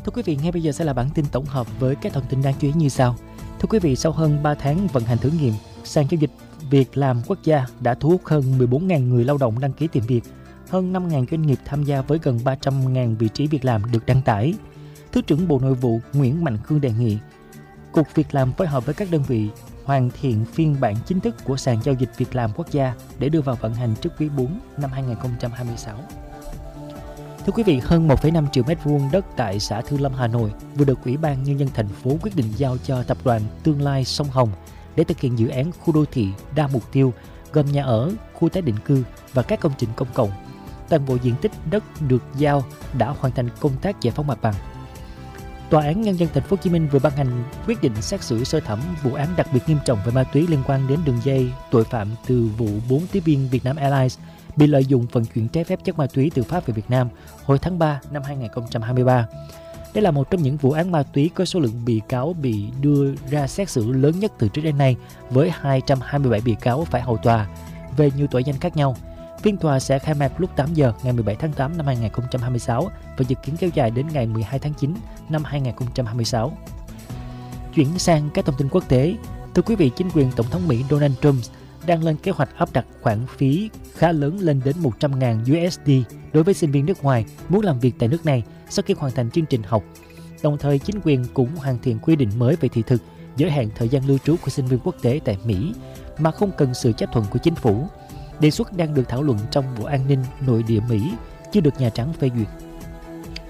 Thưa quý vị, ngay bây giờ sẽ là bản tin tổng hợp với các thông tin đáng chú ý như sau. Thưa quý vị, sau hơn 3 tháng vận hành thử nghiệm, sàn giao dịch việc làm quốc gia đã thu hút hơn 14.000 người lao động đăng ký tìm việc, hơn 5.000 doanh nghiệp tham gia với gần 300.000 vị trí việc làm được đăng tải. Thứ trưởng Bộ Nội vụ Nguyễn Mạnh Cương đề nghị Cục Việc làm phối hợp với các đơn vị hoàn thiện phiên bản chính thức của sàn giao dịch việc làm quốc gia để đưa vào vận hành trước quý 4 năm 2026. Thưa quý vị, hơn 1,5 triệu mét vuông đất tại xã Thư Lâm, Hà Nội vừa được Ủy ban Nhân dân thành phố quyết định giao cho tập đoàn Tương lai Sông Hồng để thực hiện dự án khu đô thị đa mục tiêu gồm nhà ở, khu tái định cư và các công trình công cộng. Toàn bộ diện tích đất được giao đã hoàn thành công tác giải phóng mặt bằng. Tòa án Nhân dân thành phố Hồ Chí Minh vừa ban hành quyết định xét xử sơ thẩm vụ án đặc biệt nghiêm trọng về ma túy liên quan đến đường dây tội phạm từ vụ 4 tiếp viên Vietnam Airlines bị lợi dụng vận chuyển trái phép chất ma túy từ Pháp về Việt Nam hồi tháng 3 năm 2023. Đây là một trong những vụ án ma túy có số lượng bị cáo bị đưa ra xét xử lớn nhất từ trước đến nay, với 227 bị cáo phải hầu tòa về nhiều tội danh khác nhau. Phiên tòa sẽ khai mạc lúc 8 giờ ngày 17 tháng 8 năm 2026 và dự kiến kéo dài đến ngày 12 tháng 9 năm 2026. Chuyển sang các thông tin quốc tế. Thưa quý vị, chính quyền Tổng thống Mỹ Donald Trump đang lên kế hoạch áp đặt khoản phí khá lớn lên đến 100.000 USD đối với sinh viên nước ngoài muốn làm việc tại nước này sau khi hoàn thành chương trình học. Đồng thời, chính quyền cũng hoàn thiện quy định mới về thị thực, giới hạn thời gian lưu trú của sinh viên quốc tế tại Mỹ mà không cần sự chấp thuận của chính phủ. Đề xuất đang được thảo luận trong Bộ An ninh Nội địa Mỹ, chưa được Nhà Trắng phê duyệt.